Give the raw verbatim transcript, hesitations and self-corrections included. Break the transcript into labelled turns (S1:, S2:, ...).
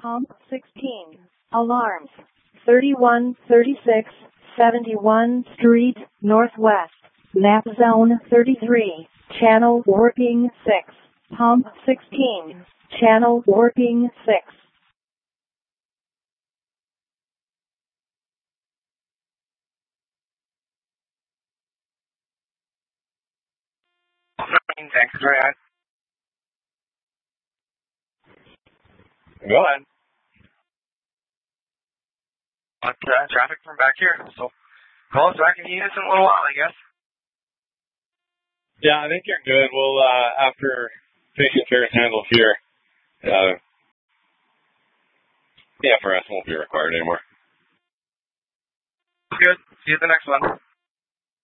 S1: Pump sixteen. Alarms. thirty-one thirty-six seventy-one Street, Northwest. Map Zone thirty-three. Channel Warping six. Pump sixteen. Channel Warping six.
S2: Thanks for that. Go ahead. But uh, traffic from back here, so call us back in a little while, I guess.
S3: Yeah, I think you're good. We'll, uh, after patient care is handled here, uh, yeah, for us won't be required anymore.
S2: Good. See you at the next one.